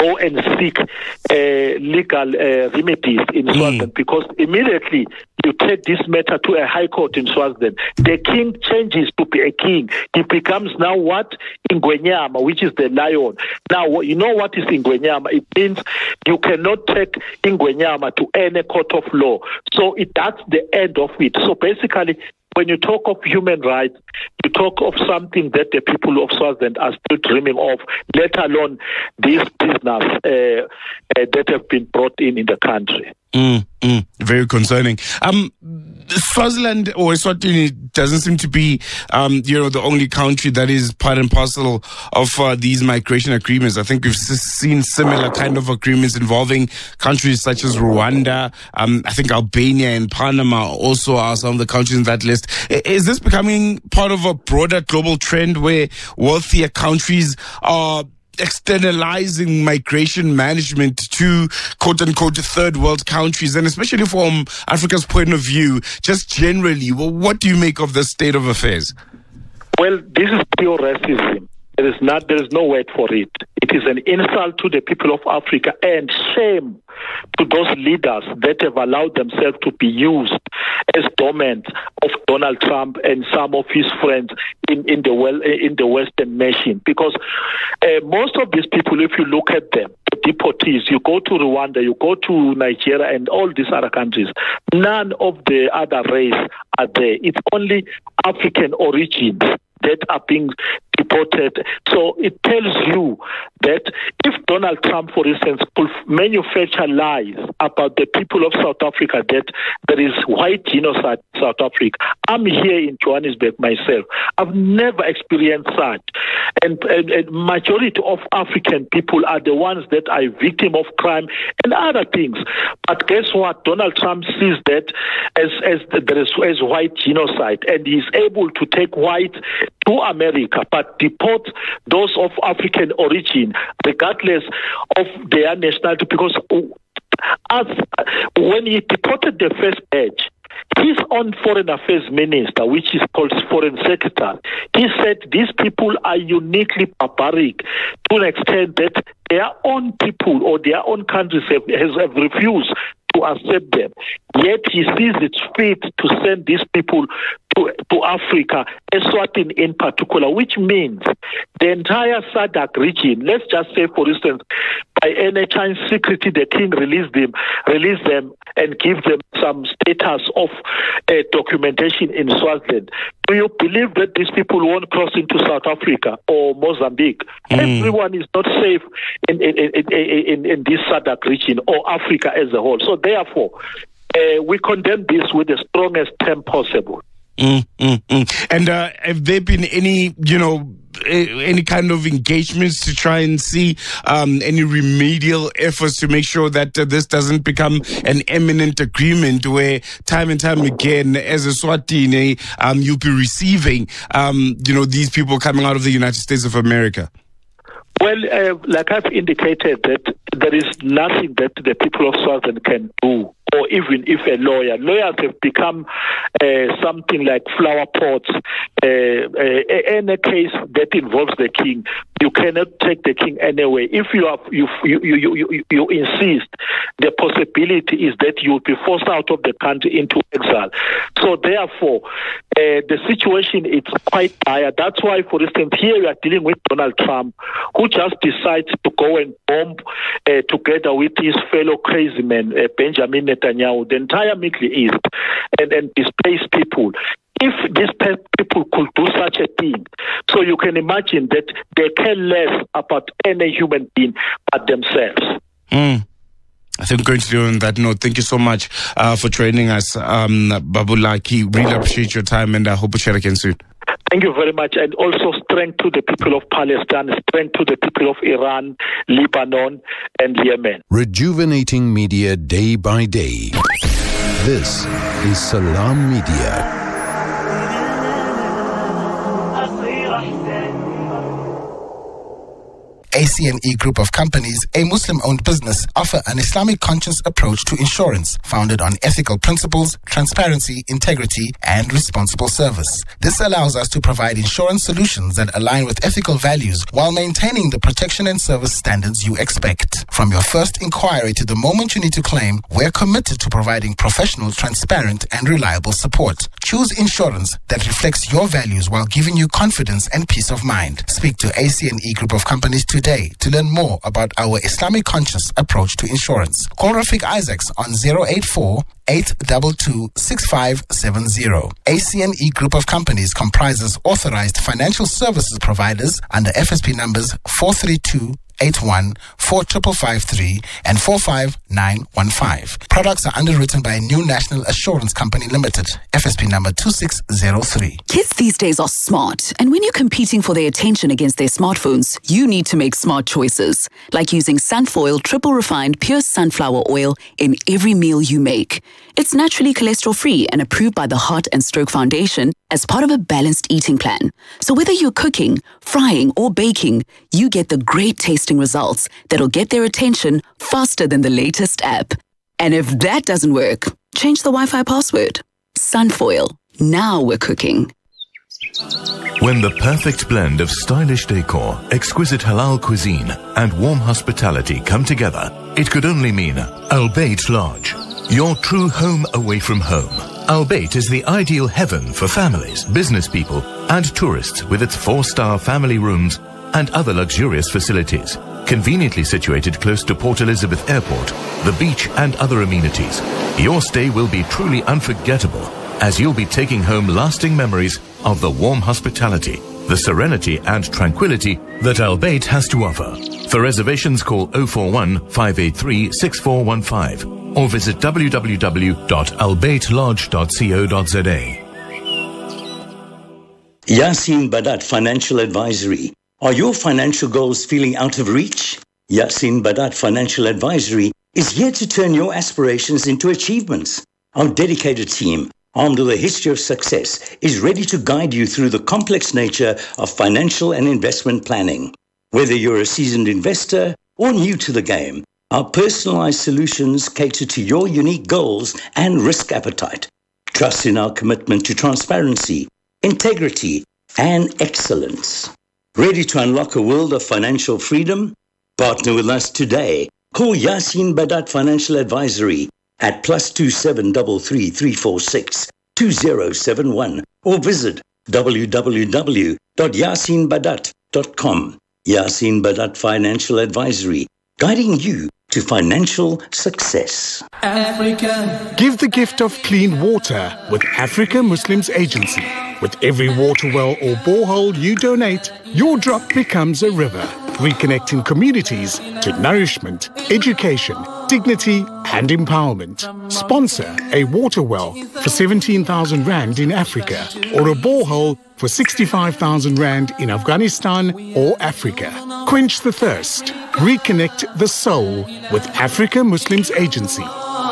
go and seek legal remedies in Swaziland, because immediately you take this matter to a high court in Swaziland, the king changes to be a king. He becomes now what? Ingwenyama, which is the lion. Now, you know what is Ingwenyama? It means you cannot take Ingwenyama to any court of law. So that's the end of it. So basically, when you talk of human rights, you talk of something that the people of Swaziland are still dreaming of, let alone these prisoners that have been brought in the country. Very concerning. Swaziland or Eswatini doesn't seem to be, the only country that is part and parcel of these migration agreements. I think we've seen similar kind of agreements involving countries such as Rwanda. I think Albania and Panama also are some of the countries in that list. Is this becoming part of a broader global trend where wealthier countries are externalizing migration management to quote-unquote third world countries, and especially from Africa's point of view, just generally, what do you make of the state of affairs? Well, this is pure racism. There is no word for it. It is an insult to the people of Africa and shame to those leaders that have allowed themselves to be used as doormen of Donald Trump and some of his friends in the Western nation. Because most of these people, if you look at them, the deportees, you go to Rwanda, you go to Nigeria and all these other countries, none of the other race are there. It's only African origins that are being deported. So it tells you that if Donald Trump, for instance, could manufacture lies about the people of South Africa, that there is white genocide in South Africa. I'm here in Johannesburg myself. I've never experienced such. And majority of African people are the ones that are victim of crime and other things. But guess what? Donald Trump sees that as white genocide, and he's able to take white to America, but deport those of African origin, regardless of their nationality, because when he deported the first batch, his own foreign affairs minister, which is called foreign secretary, he said these people are uniquely barbaric to an extent that their own people or their own countries have refused to accept them. Yet he sees it fit to send these people to Africa, Eswatini in particular, which means the entire SADC region. Let's just say, for instance, by any chance secretly the king release them and give them some status of documentation in Swaziland. Do you believe that these people won't cross into South Africa or Mozambique? Everyone is not safe in this SADC region or Africa as a whole. So therefore, we condemn this with the strongest term possible. And have there been any kind of engagements to try and see any remedial efforts to make sure that this doesn't become an imminent agreement where time and time again, as a Swatini, you'll be receiving, these people coming out of the United States of America? Well, like I've indicated, that there is nothing that the people of Swaziland can do, or even if lawyers have become something like flower pots. In a case that involves the king, you cannot take the king anyway. If you insist, the possibility is that you will be forced out of the country into exile. So therefore, the situation is quite dire. That's why, for instance, here we are dealing with Donald Trump, who just decides to go and bomb together with his fellow crazy man, Benjamin Netanyahu, the entire Middle East, and displace people. If these people could do such a thing, so you can imagine that they care less about any human being but themselves. I think we're going to do on that note. Thank you so much for joining us, Babulaki. Really appreciate your time, and I hope we chat again soon. Thank you very much, and also strength to the people of Palestine, strength to the people of Iran, Lebanon, and Yemen. Rejuvenating media day by day. This is Salam Media. ACNE Group of Companies, a Muslim-owned business, offer an Islamic conscious approach to insurance founded on ethical principles, transparency, integrity, and responsible service. This allows us to provide insurance solutions that align with ethical values while maintaining the protection and service standards you expect. From your first inquiry to the moment you need to claim, we're committed to providing professional, transparent, and reliable support. Choose insurance that reflects your values while giving you confidence and peace of mind. Speak to ACNE Group of Companies today to learn more about our Islamic conscious approach to insurance. Call Rafiq Isaacs on 084-822-6570. ACNE Group of Companies comprises authorized financial services providers under FSP numbers 43281, 4553, and 45915. Products are underwritten by New National Assurance Company Limited, FSP number 2603. Kids these days are smart, and when you're competing for their attention against their smartphones, you need to make smart choices, like using Sunfoil triple refined pure sunflower oil in every meal you make. It's naturally cholesterol-free and approved by the Heart and Stroke Foundation as part of a balanced eating plan. So whether you're cooking, frying, or baking, you get the great tasting results that'll get their attention faster than the latest app. And if that doesn't work, change the Wi-Fi password. Sunfoil. Now we're cooking. When the perfect blend of stylish decor, exquisite halal cuisine, and warm hospitality come together, it could only mean Al Bayt Lodge. Your true home away from home. Al Bayt is the ideal heaven for families, business people, and tourists with its 4-star family rooms and other luxurious facilities. Conveniently situated close to Port Elizabeth Airport, the beach, and other amenities. Your stay will be truly unforgettable as you'll be taking home lasting memories of the warm hospitality, the serenity and tranquility that Al Bayt has to offer. For reservations, call 041-583-6415 or visit www.albaytlodge.co.za. Yasin Badat Financial Advisory. Are your financial goals feeling out of reach? Yasin Badat Financial Advisory is here to turn your aspirations into achievements. Our dedicated team, armed with a history of success, is ready to guide you through the complex nature of financial and investment planning. Whether you're a seasoned investor or new to the game, our personalized solutions cater to your unique goals and risk appetite. Trust in our commitment to transparency, integrity, and excellence. Ready to unlock a world of financial freedom? Partner with us today. Call Yasin Badat Financial Advisory at +27 33346 2071 or visit www.yasinbadat.com. Yasin Badat Financial Advisory, guiding you to financial success. Africa. Give the gift of clean water with Africa Muslims Agency. With every water well or borehole you donate, your drop becomes a river, reconnecting communities to nourishment, education, dignity and empowerment. Sponsor a water well for 17,000 Rand in Africa or a borehole for 65,000 Rand in Afghanistan or Africa. Quench the thirst. Reconnect the soul with Africa Muslims Agency.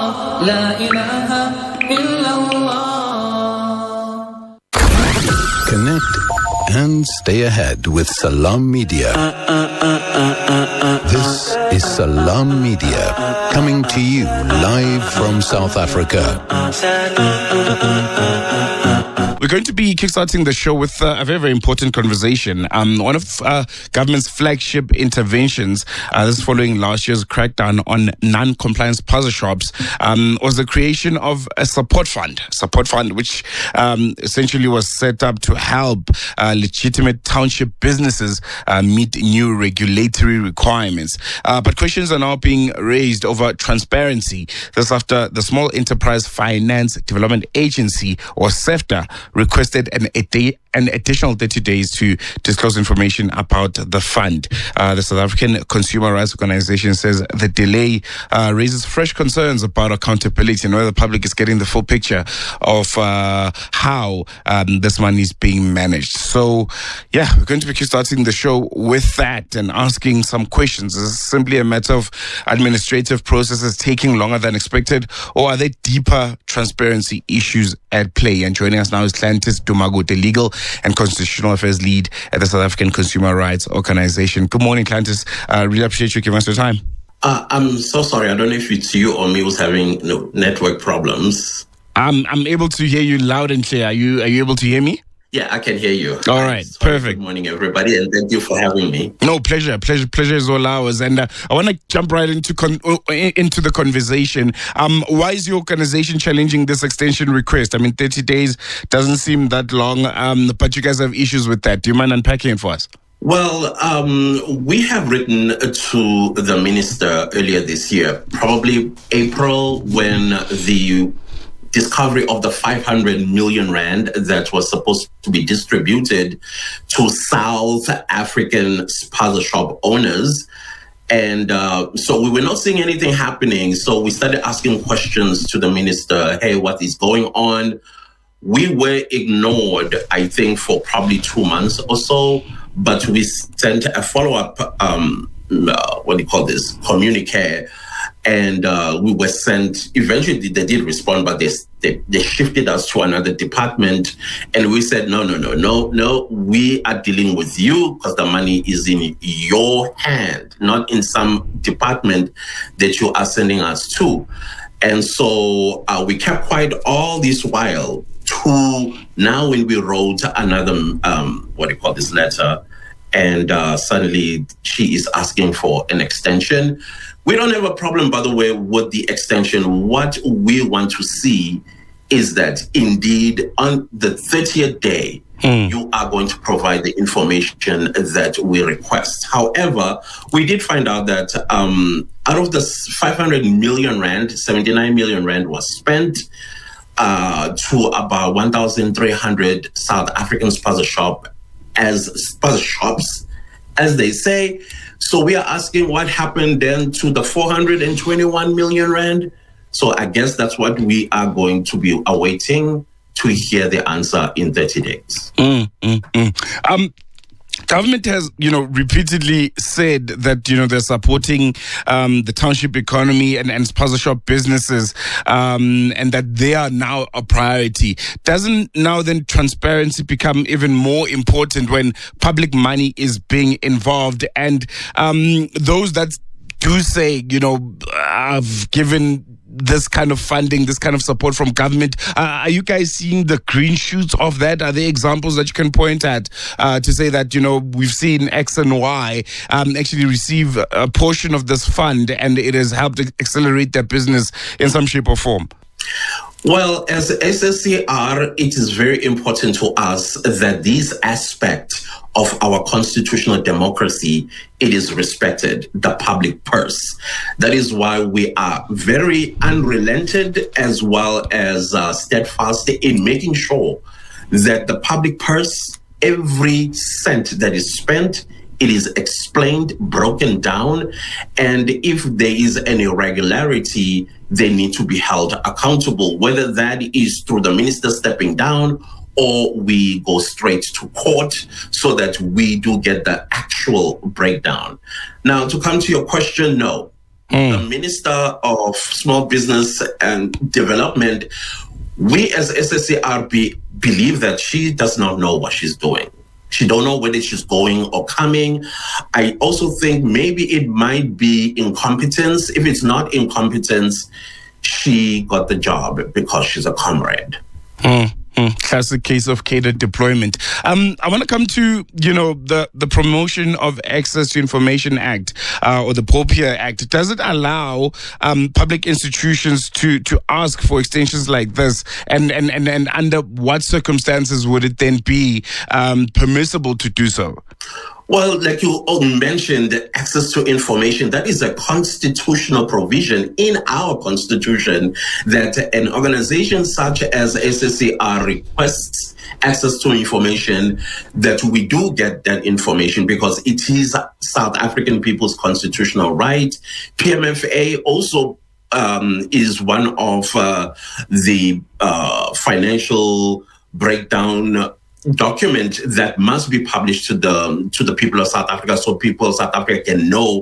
Connect and stay ahead with Salam Media. This is Salam Media, coming to you live from South Africa. We're going to be kickstarting the show with a very, very important conversation. One of government's flagship interventions, this following last year's crackdown on non-compliance puzzle shops, was the creation of a support fund, which essentially was set up to help legitimate township businesses meet new regulatory requirements. But questions are now being raised over transparency. This after the Small Enterprise Finance Development Agency, or SEFTA, requested an additional 30 days to disclose information about the fund. The South African Consumer Rights Organization says the delay raises fresh concerns about accountability and whether the public is getting the full picture of how this money is being managed. So, yeah, we're going to be starting the show with that and asking some questions. Is this simply a matter of administrative processes taking longer than expected, or are there deeper transparency issues at play? And joining us now is Clantis Dumagu, the legal and Constitutional Affairs Lead at the South African Consumer Rights Organization. Good morning, Clantis. Really appreciate you giving us your time. I'm so sorry. I don't know if it's you or me who's having network problems. I'm able to hear you loud and clear. Are you able to hear me? Yeah, I can hear you. All right, perfect. Good morning, everybody, and thank you for having me. No, pleasure is all ours. And I want to jump right into the conversation. Why is your organization challenging this extension request? I mean, 30 days doesn't seem that long, but you guys have issues with that. Do you mind unpacking it for us? Well, we have written to the minister earlier this year, probably April, when the discovery of the 500 million rand that was supposed to be distributed to South African spaza shop owners. And so we were not seeing anything happening. So we started asking questions to the minister. Hey, what is going on? We were ignored, I think, for probably 2 months or so. But we sent a follow-up, communique. And we were sent, eventually they did respond, but they shifted us to another department. And we said, no, we are dealing with you because the money is in your hand, not in some department that you are sending us to. And so we kept quiet all this while to now when we wrote another, letter, and suddenly she is asking for an extension. We don't have a problem, by the way, with the extension. What we want to see is that indeed on the 30th day, you are going to provide the information that we request. However, we did find out that out of the 500 million rand, 79 million rand was spent to about 1,300 South African spaza shops, as they say. So we are asking what happened then to the 421 million rand. So I guess that's what we are going to be awaiting to hear the answer in 30 days. Government has, repeatedly said that, they're supporting the township economy and spaza shop businesses, and that they are now a priority. Doesn't now then transparency become even more important when public money is being involved? And those that do say, I've given this kind of funding, this kind of support from government, are you guys seeing the green shoots of that? Are there examples that you can point at to say that, we've seen X and Y actually receive a portion of this fund and it has helped accelerate their business in some shape or form? Well, as SSCR, it is very important to us that these aspects of our constitutional democracy, it is respected, the public purse. That is why we are very unrelented as well as steadfast in making sure that the public purse, every cent that is spent, it is explained, broken down, and if there is an irregularity, they need to be held accountable, whether that is through the minister stepping down or we go straight to court so that we do get the actual breakdown. Now, to come to your question, no. The Minister of Small Business and Development, we as SSCRB believe that she does not know what she's doing. She don't know whether she's going or coming. I also think maybe it might be incompetence. If it's not incompetence, she got the job because she's a comrade. Classic case of catered deployment. I want to come to, the Promotion of Access to Information Act, or the POPIA Act. Does it allow public institutions to ask for extensions like this? And under what circumstances would it then be permissible to do so? Well, like you mentioned, access to information, that is a constitutional provision in our constitution that an organization such as SSCR requests access to information, that we do get that information because it is South African people's constitutional right. PMFA also is one of the financial breakdown document that must be published to the people of South Africa, so people of South Africa can know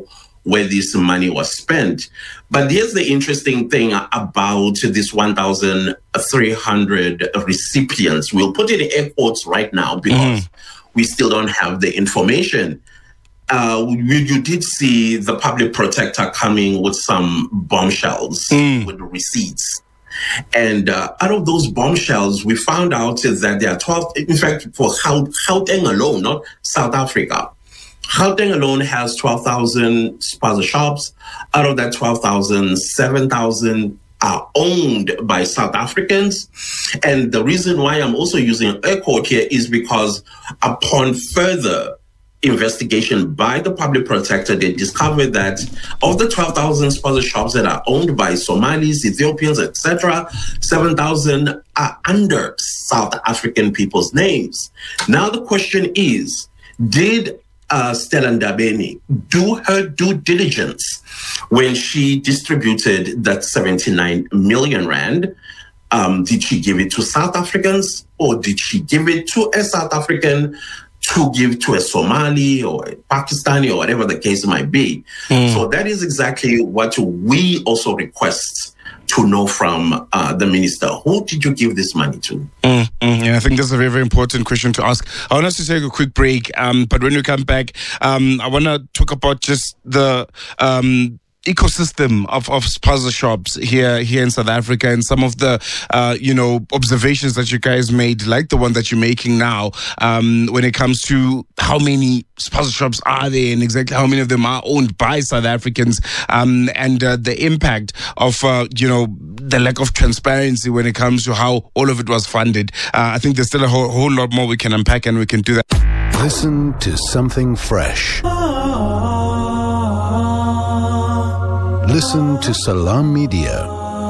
where this money was spent. But here's the interesting thing about this 1,300 recipients. We'll put it in air quotes right now because we still don't have the information. You did see the public protector coming with some bombshells with receipts. And out of those bombshells, we found out that there are 12, in fact, for Gauteng alone, not South Africa. Gauteng alone has 12,000 spaza shops. Out of that 12,000, 7,000 are owned by South Africans. And the reason why I'm also using air quote here is because upon further investigation by the public protector, they discovered that of the 12,000 spaza shops that are owned by Somalis, Ethiopians, etc., 7,000 are under South African people's names. Now the question is, did Stella Ndabeni do her due diligence when she distributed that 79 million rand? Did she give it to South Africans, or did she give it to a South African to give to a Somali or a Pakistani or whatever the case might be? So that is exactly what we also request to know from the minister. Who did you give this money to? Yeah, I think that's a very, very important question to ask. I want us to take a quick break, but when we come back, I want to talk about just the ecosystem of spaza shops here in South Africa, and some of the observations that you guys made, like the one that you're making now, when it comes to how many spaza shops are there and exactly how many of them are owned by South Africans, and the impact of the lack of transparency when it comes to how all of it was funded. I think there's still a whole lot more we can unpack, and we can do that. Listen to something fresh. Listen to Salam Media.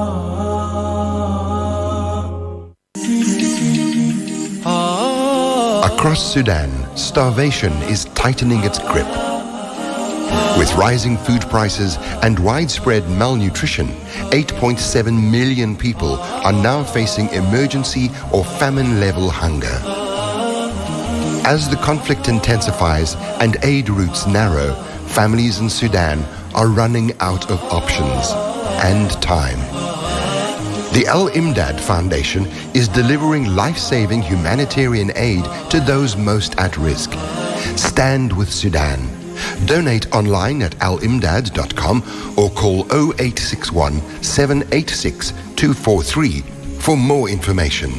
Across Sudan, starvation is tightening its grip. With rising food prices and widespread malnutrition, 8.7 million people are now facing emergency or famine-level hunger. As the conflict intensifies and aid routes narrow, families in Sudan are running out of options and time. The Al Imdad Foundation is delivering life-saving humanitarian aid to those most at risk. Stand with Sudan. Donate online at alimdad.com or call 0861 786 243 for more information.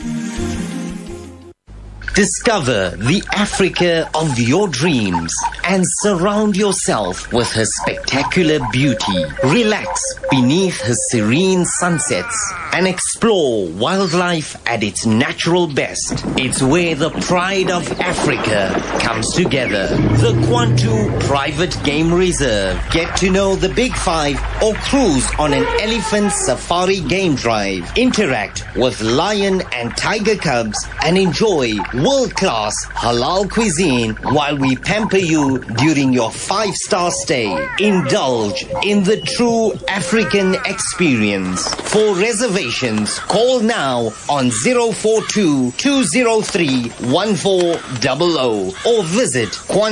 Discover the Africa of your dreams and surround yourself with her spectacular beauty. Relax beneath her serene sunsets and explore wildlife at its natural best. It's where the pride of Africa comes together. The Kwantu Private Game Reserve. Get to know the Big Five or cruise on an elephant safari game drive. Interact with lion and tiger cubs and enjoy world-class halal cuisine while we pamper you during your 5-star stay. Indulge in the true African experience. For reservations, call now on 042-203-1400 or visit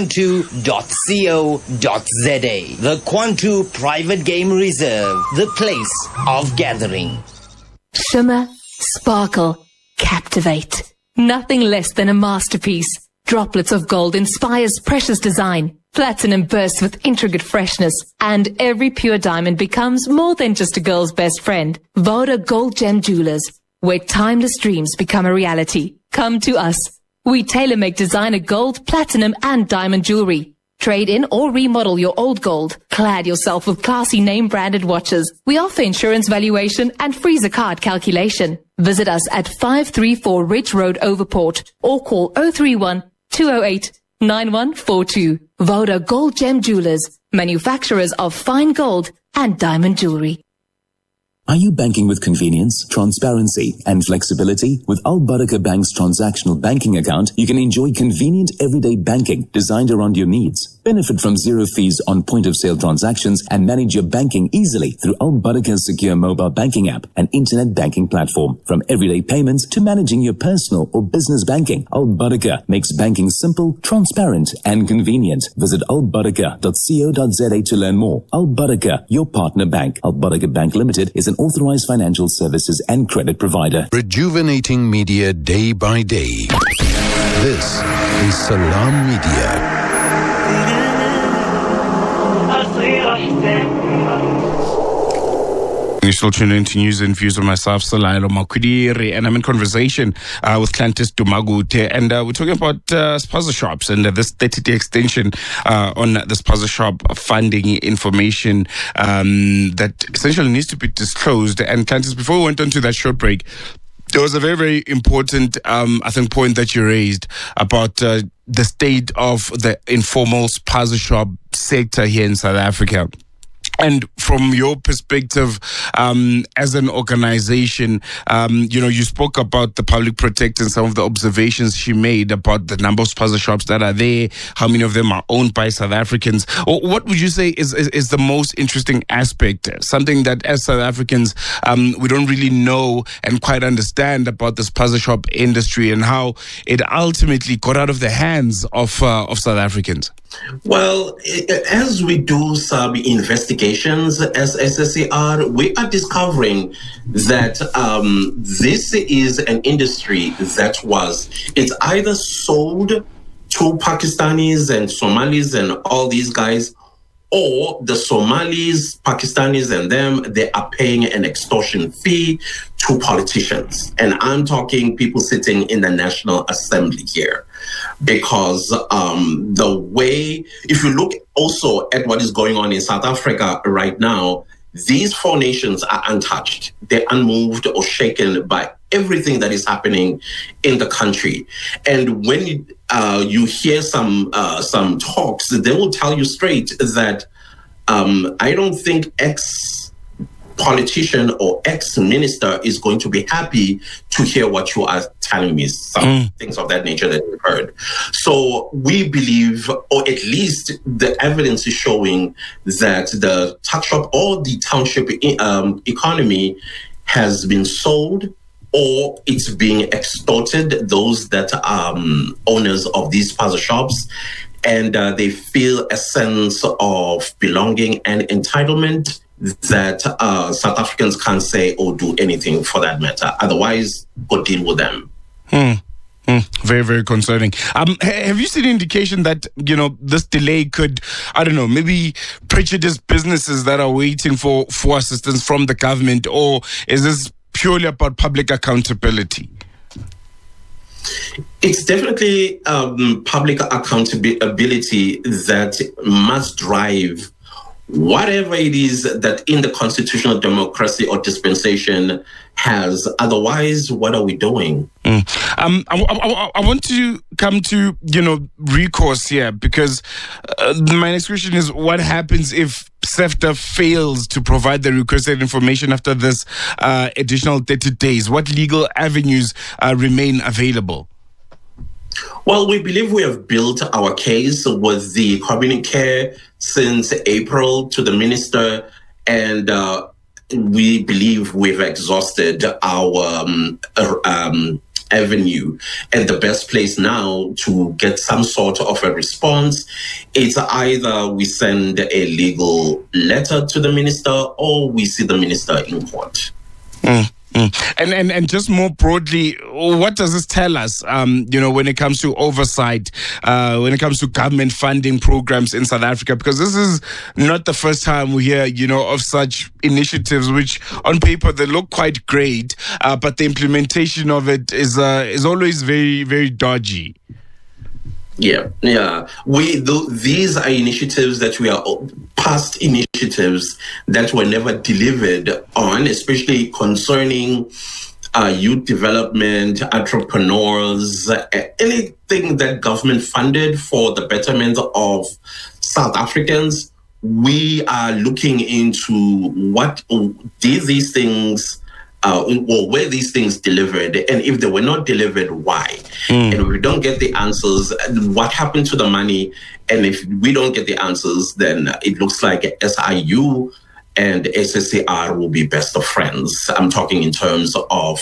kwantu.co.za. The Kwantu Private Game Reserve, the place of gathering. Shimmer, sparkle, captivate. Nothing less than a masterpiece. Droplets of gold inspires precious design. Platinum bursts with intricate freshness. And every pure diamond becomes more than just a girl's best friend. Voda Gold Gem Jewelers, where timeless dreams become a reality. Come to us. We tailor-make designer gold, platinum, and diamond jewelry. Trade in or remodel your old gold. Clad yourself with classy name-branded watches. We offer insurance valuation and freezer card calculation. Visit us at 534 Ridge Road, Overport, or call 031-208-9142. Voda Gold Gem Jewelers, manufacturers of fine gold and diamond jewelry. Are you banking with convenience, transparency, and flexibility? With Al Barakah Bank's transactional banking account, you can enjoy convenient everyday banking designed around your needs. Benefit from zero fees on point-of-sale transactions and manage your banking easily through Al Baraka's secure mobile banking app and internet banking platform. From everyday payments to managing your personal or business banking, Al Baraka makes banking simple, transparent and convenient. Visit albaraka.co.za to learn more. Al Baraka, your partner bank. Al Baraka Bank Limited is an authorized financial services and credit provider. Rejuvenating media day by day. This is Salam Media. You're still tuned into News and Views with myself, Salailo Makudiri, and I'm in conversation with Clantis Dumagute, and we're talking about spaza shops and this 30-day extension on the spaza shop funding information that essentially needs to be disclosed. And Clantis, before we went on to that short break, there was a very, very important, I think, point that you raised about the state of the informal spaza shop sector here in South Africa. And from your perspective, as an organization, you spoke about the public protector and some of the observations she made about the number of spaza shops that are there, how many of them are owned by South Africans. What would you say is the most interesting aspect, something that as South Africans, we don't really know and quite understand about the spaza shop industry and how it ultimately got out of the hands of South Africans? Well, as we do some investigations as SSCR, we are discovering that this is an industry that it's either sold to Pakistanis and Somalis and all these guys, or the Somalis, Pakistanis and them, they are paying an extortion fee to politicians. And I'm talking people sitting in the National Assembly here. Because the way, if you look also at what is going on in South Africa right now, these four nations are untouched. They're unmoved or shaken by everything that is happening in the country. And when you hear some talks, they will tell you straight that I don't think ex-politician or ex-minister is going to be happy to hear what you are telling me, some things of that nature that we've heard. So we believe, or at least the evidence is showing, that the tuck shop or the township economy has been sold, or it's being extorted, those that are owners of these spaza shops, and they feel a sense of belonging and entitlement that South Africans can't say or do anything for that matter. Otherwise, go deal with them. Very, very concerning. Have you seen indication that, this delay could, I don't know, maybe prejudice businesses that are waiting for assistance from the government, or is this purely about public accountability? It's definitely public accountability that must drive whatever it is that in the constitutional democracy or dispensation has. Otherwise, what are we doing? I want to come to, recourse here, because my next question is, what happens if SEFTA fails to provide the requested information after this additional 30 days? What legal avenues remain available? Well, we believe we have built our case with the communique since April to the minister, and we believe we've exhausted our avenue. And the best place now to get some sort of a response is either we send a legal letter to the minister or we see the minister in court. And just more broadly, what does this tell us, when it comes to oversight, when it comes to government funding programs in South Africa? Because this is not the first time we hear, of such initiatives, which on paper, they look quite great, but the implementation of it is always very, very dodgy. Yeah. These are initiatives that we are past initiatives that were never delivered on, especially concerning youth development, entrepreneurs, anything that government funded for the betterment of South Africans. We are looking into what did these things were these things delivered? And if they were not delivered, why? And if we don't get the answers, what happened to the money? And if we don't get the answers, then it looks like SIU and SSCR will be best of friends. I'm talking in terms of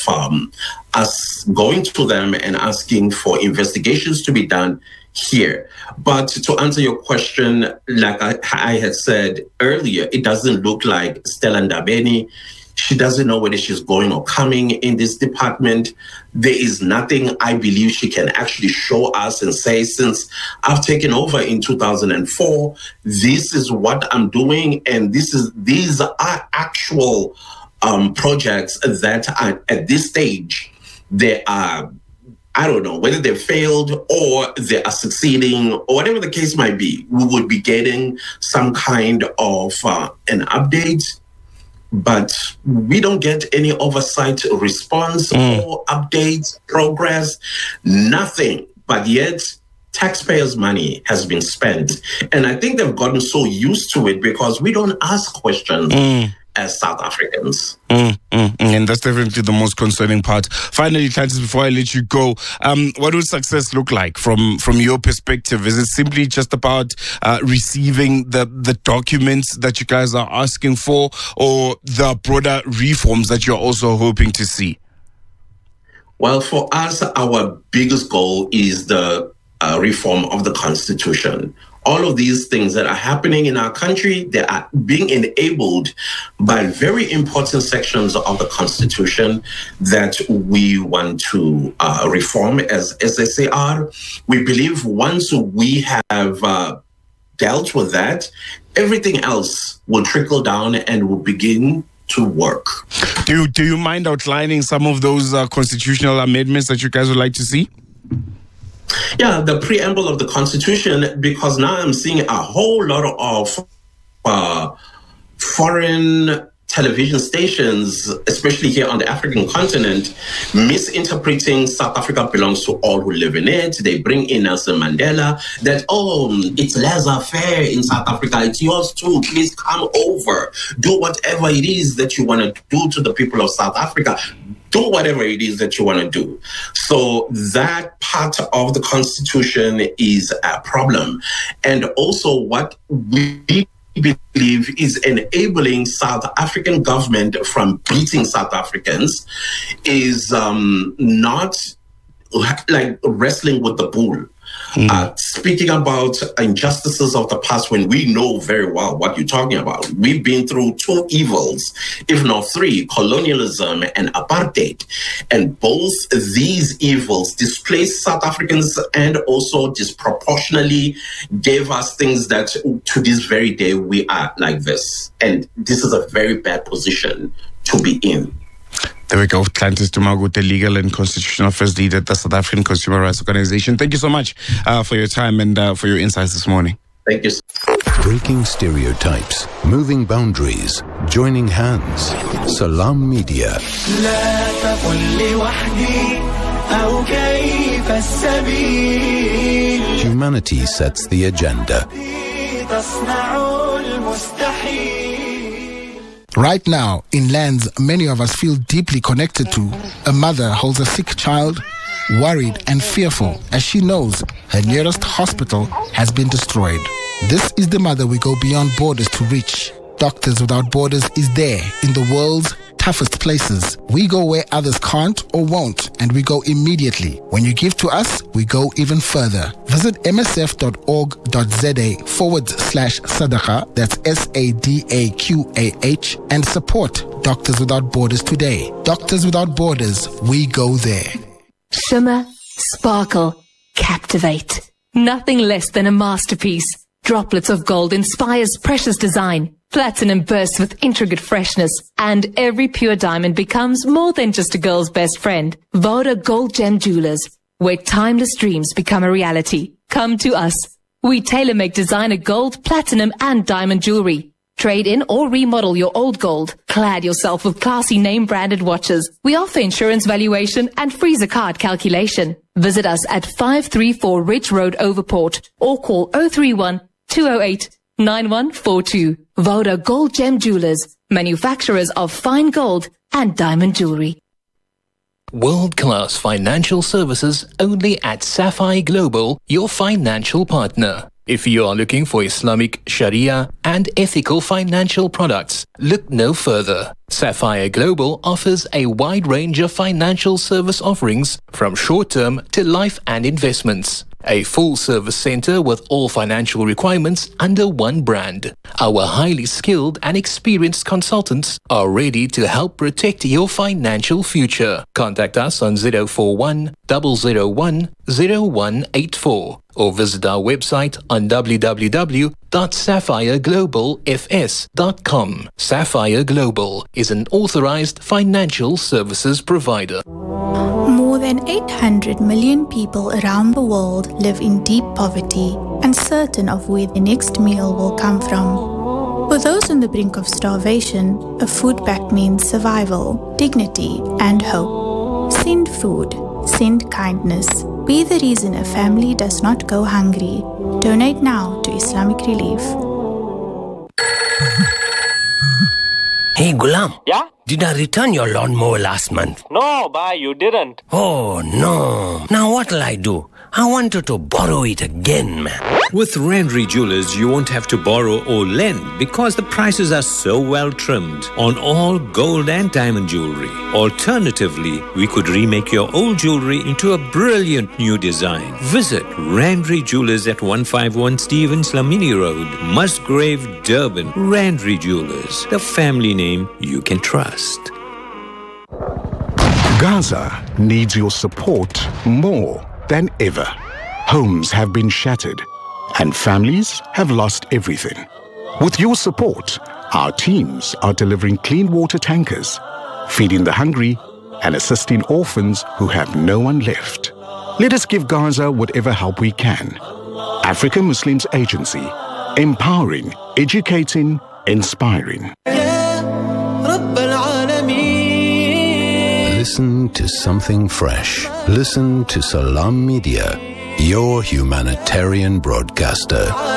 us going to them and asking for investigations to be done here. But to answer your question, like I had said earlier, it doesn't look like Stella Ndabeni. She doesn't know whether she's going or coming in this department. There is nothing I believe she can actually show us and say, since I've taken over in 2004, this is what I'm doing. And these are actual projects that are at this stage, they are, I don't know whether they failed or they are succeeding or whatever the case might be. We would be getting some kind of an update, but we don't get any oversight response or updates, progress, nothing. But yet, taxpayers' money has been spent. And I think they've gotten so used to it because we don't ask questions as South Africans. And that's definitely the most concerning part. Finally, Clantis, before I let you go, what would success look like from your perspective? Is it simply just about receiving the documents that you guys are asking for, or the broader reforms that you're also hoping to see? Well, for us, our biggest goal is the reform of the Constitution. All of these things that are happening in our country, they are being enabled by very important sections of the Constitution that we want to reform as SSAR. We believe once we have dealt with that, everything else will trickle down and will begin to work. Do you mind outlining some of those constitutional amendments that you guys would like to see? Yeah, the preamble of the Constitution, because now I'm seeing a whole lot of foreign television stations, especially here on the African continent, misinterpreting South Africa belongs to all who live in it. They bring in Nelson Mandela, that, it's laissez-faire in South Africa. It's yours too. Please come over. Do whatever it is that you want to do to the people of South Africa. Do whatever it is that you want to do. So that part of the Constitution is a problem. And also what we believe is enabling South African government from beating South Africans is not like wrestling with the bull. Speaking about injustices of the past when we know very well what you're talking about. We've been through two evils, if not three, colonialism and apartheid. And both these evils displaced South Africans and also disproportionately gave us things that to this very day we are like this. And this is a very bad position to be in. There we go. Clantis Dumagu, the Legal and Constitutional Affairs Leader at the South African Consumer Rights Organization. Thank you so much for your time and for your insights this morning. Thank you. Breaking stereotypes, moving boundaries, joining hands. Salam Media. Humanity sets the agenda. Right now, in lands many of us feel deeply connected to, a mother holds a sick child, worried and fearful as she knows her nearest hospital has been destroyed. This is the mother we go beyond borders to reach. Doctors Without Borders is there in the world's toughest places. We go where others can't or won't, and we go immediately. When you give to us, we go even further. Visit msf.org.za/sadaqa, that's SADAQAH, and support Doctors Without Borders today. Doctors Without Borders, we go there. Shimmer, sparkle, captivate. Nothing less than a masterpiece. Droplets of gold inspires precious design. Platinum bursts with intricate freshness, and every pure diamond becomes more than just a girl's best friend. Voda Gold Gem Jewelers, where timeless dreams become a reality. Come to us. We tailor-make designer gold, platinum, and diamond jewelry. Trade in or remodel your old gold. Clad yourself with classy name-branded watches. We offer insurance valuation and freezer card calculation. Visit us at 534 Ridge Road, Overport, or call 031 208 9142. Voda Gold Gem Jewelers, manufacturers of fine gold and diamond jewelry. World-class financial services only at Sapphire Global, your financial partner. If you are looking for Islamic Sharia and ethical financial products, look no further. Sapphire Global offers a wide range of financial service offerings from short-term to life and investments. A full-service center with all financial requirements under one brand. Our highly skilled and experienced consultants are ready to help protect your financial future. Contact us on 041 001 0184 or visit our website on www.sapphireglobalfs.com. Sapphire Global is an authorized financial services provider. More than 800 million people around the world live in deep poverty, uncertain of where the next meal will come from. For those on the brink of starvation, a food pact means survival, dignity, and hope. Send food. Send kindness. Be the reason a family does not go hungry. Donate now to Islamic Relief. Hey, Gulam. Yeah? Did I return your lawnmower last month? No, bhai, you didn't. Oh, no. Now what'll I do? I wanted to borrow it again, man. With Randry Jewelers, you won't have to borrow or lend because the prices are so well trimmed on all gold and diamond jewelry. Alternatively, we could remake your old jewelry into a brilliant new design. Visit Randry Jewelers at 151 Stevens Lamini Road, Musgrave, Durban. Randry Jewelers, the family name you can trust. Gaza needs your support more than ever. Homes have been shattered and families have lost everything. With your support, our teams are delivering clean water tankers, feeding the hungry and assisting orphans who have no one left. Let us give Gaza whatever help we can. Africa Muslims Agency, empowering, educating, inspiring. Listen to something fresh. Listen to Salam Media, your humanitarian broadcaster.